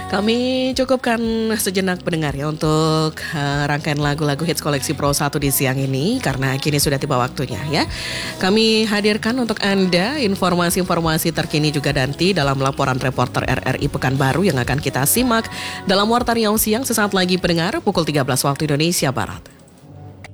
Kami cukupkan sejenak pendengar ya untuk rangkaian lagu-lagu hits koleksi Pro 1 di siang ini karena kini sudah tiba waktunya ya. Kami hadirkan untuk Anda informasi-informasi terkini juga nanti dalam laporan reporter RRI Pekanbaru yang akan kita simak dalam Warta Riau Siang sesaat lagi pendengar pukul 13 waktu Indonesia Barat.